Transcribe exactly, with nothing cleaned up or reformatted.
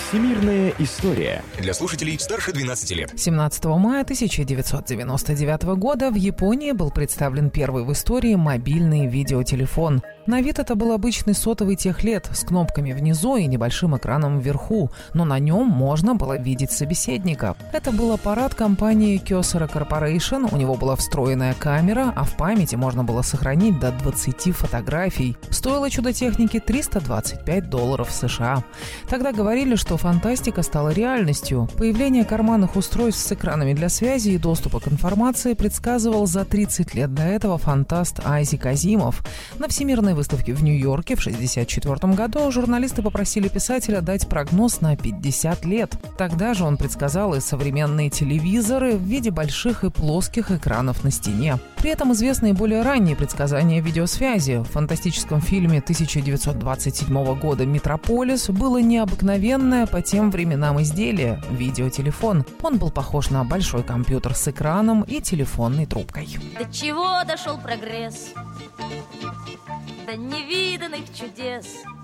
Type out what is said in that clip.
Всемирная история. Для слушателей старше двенадцати лет. семнадцатого мая тысяча девятьсот девяносто девятого года в Японии был представлен первый в истории мобильный видеотелефон. На вид это был обычный сотовый тех лет с кнопками внизу и небольшим экраном вверху, но на нем можно было видеть собеседника. Это был аппарат компании Kyocera Corporation, у него была встроенная камера, а в памяти можно было сохранить до двадцати фотографий. Стоило чудо техники триста двадцать пять долларов США. Тогда говорили, что фантастика стала реальностью. Появление карманных устройств с экранами для связи и доступа к информации предсказывал за тридцать лет до этого фантаст Айзек Азимов. На Всемирной выставке в Нью-Йорке в шестьдесят четвёртом году журналисты попросили писателя дать прогноз на пятьдесят лет. Тогда же он предсказал и современные телевизоры в виде больших и плоских экранов на стене. При этом известны и более ранние предсказания видеосвязи. В фантастическом фильме тысяча девятьсот двадцать седьмого года «Метрополис» было необыкновенное по тем временам изделие – видеотелефон. Он был похож на большой компьютер с экраном и телефонной трубкой. До чего дошел прогресс? До невиданных чудес.